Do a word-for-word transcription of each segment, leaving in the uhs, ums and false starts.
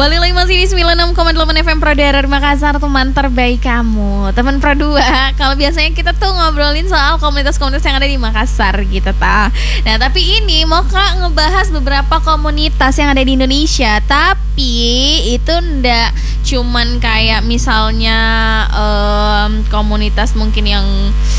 Balik lagi masih di sembilan puluh enam koma delapan F M Pro Daerah Makassar, teman terbaik kamu. Teman Pro dua, kalau biasanya kita tuh ngobrolin soal komunitas-komunitas yang ada di Makassar gitu ta. Nah tapi ini mau Kak ngebahas beberapa komunitas yang ada di Indonesia. Tapi itu ndak cuman kayak misalnya um, komunitas mungkin yang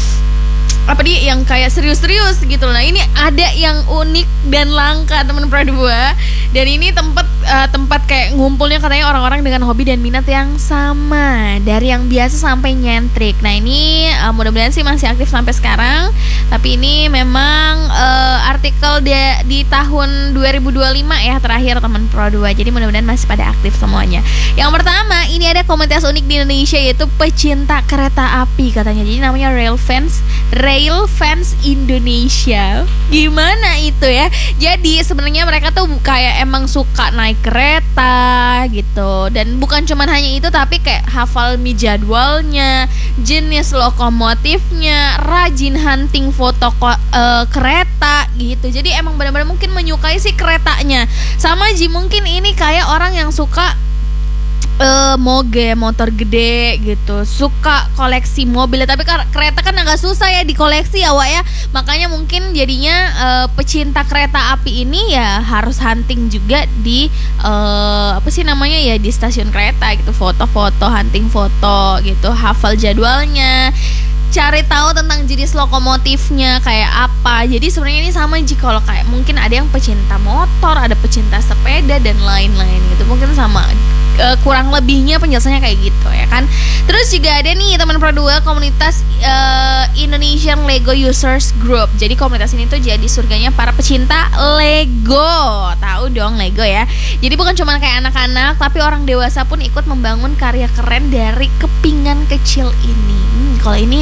apa dia yang kayak serius-serius gitu. Nah ini ada yang unik dan langka teman Pro dua. Dan ini tempat uh, tempat kayak ngumpulnya katanya orang-orang dengan hobi dan minat yang sama, dari yang biasa sampai nyentrik. Nah ini uh, mudah-mudahan sih masih aktif sampai sekarang. Tapi ini memang uh, artikel di, di tahun dua ribu dua puluh lima ya terakhir teman Pro dua. Jadi mudah-mudahan masih pada aktif semuanya. Yang pertama ini ada komunitas unik di Indonesia, yaitu pecinta kereta api katanya. Jadi namanya Rail Fans Rail Fans Indonesia. Gimana itu ya? Jadi sebenarnya mereka tuh kayak emang suka naik kereta gitu. Dan bukan cuman hanya itu, tapi kayak hafal mi jadwalnya, jenis lokomotifnya, rajin hunting foto ko- uh, kereta gitu. Jadi emang benar-benar mungkin menyukai si keretanya. Sama Ji, mungkin ini kayak orang yang suka Uh, moge, motor gede gitu, suka koleksi mobil. Tapi kereta kan agak susah ya dikoleksi ya Wak ya. Makanya mungkin jadinya uh, pecinta kereta api ini ya harus hunting juga di uh, apa sih namanya ya, di stasiun kereta gitu, foto-foto, hunting foto gitu, hafal jadwalnya, cari tahu tentang jenis lokomotifnya kayak apa. Jadi sebenarnya ini sama jika kalau kayak mungkin ada yang pecinta motor, ada pecinta sepeda dan lain-lain gitu. Mungkin sama uh, kurang lebihnya penjelasannya kayak gitu ya kan. Terus juga ada nih teman Pro dua, komunitas uh, Indonesian Lego Users Group. Jadi komunitas ini tuh jadi surganya para pecinta Lego. Tahu dong Lego ya. Jadi bukan cuma kayak anak-anak, tapi orang dewasa pun ikut membangun karya keren dari kepingan kecil ini. Hmm, kalau ini